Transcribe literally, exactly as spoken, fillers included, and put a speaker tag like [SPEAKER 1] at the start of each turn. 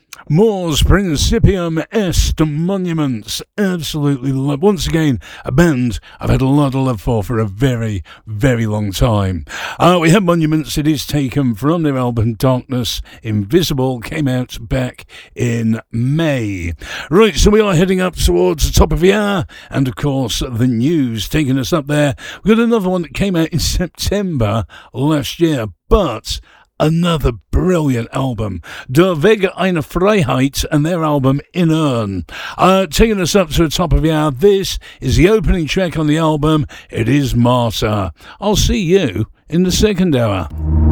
[SPEAKER 1] Mors Principium Est Monuments. Absolutely love. Once again, a band I've had a lot of love for for a very, very long time. Uh, we have Monuments. It is taken from their album Darkness Invisible. Came out back in May. Right, so we are heading up towards the top of the hour. And of course, the news taking us up there. We've got another one that came out in September last year. But another brilliant album. Der Weg einer Freiheit and their album Innern. Uh, taking us up to the top of the hour. This is the opening track on the album. It is Martyr. I'll see you in the second hour.